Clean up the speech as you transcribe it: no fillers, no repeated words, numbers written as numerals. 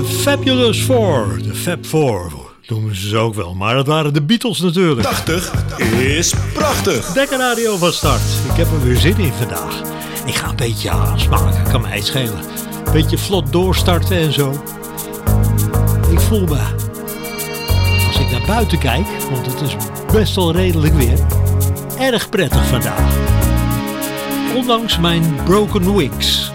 Fabulous Four, de Fab Four noemen ze ook wel, maar dat waren de Beatles natuurlijk. 80 is prachtig. Dekker Radio van start. Ik heb er weer zin in vandaag. Ik ga een beetje aansmaken, kan mij het schelen. Een beetje vlot doorstarten en zo. Ik voel me, als ik naar buiten kijk, want het is best wel redelijk weer, erg prettig vandaag. Ondanks mijn broken wings.